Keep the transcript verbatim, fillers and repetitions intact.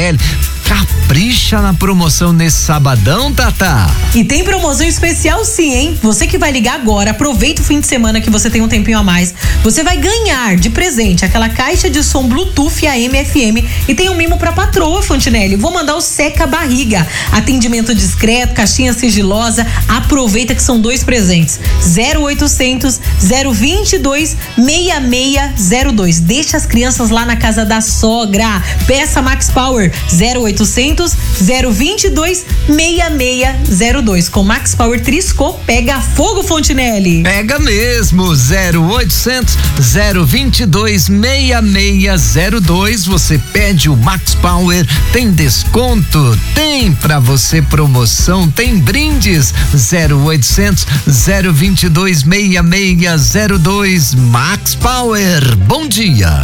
Fontinelli. Capricha na promoção nesse sabadão, Tatá. E tem promoção especial sim, hein? Você que vai ligar agora, aproveita o fim de semana que você tem um tempinho a mais. Você vai ganhar de presente aquela caixa de som Bluetooth A M F M e tem um mimo pra patroa, Fontinelli. Vou mandar o seca barriga. Atendimento discreto, caixinha sigilosa. Aproveita que são dois presentes. zero oitocentos, zero vinte e dois, seis seis zero dois. Deixa as crianças lá na casa da sogra. Peça Max Power zero oitocentos, zero vinte e dois, seis seis zero dois. Com Max Power Trisco, pega fogo, Fontinelli. Pega mesmo, zero oitocentos, zero vinte e dois, seis seis zero dois. Você pede o Max Power, tem desconto, tem pra você promoção, tem brindes. zero oitocentos, zero vinte e dois, seis seis zero dois. Max Power, bom dia.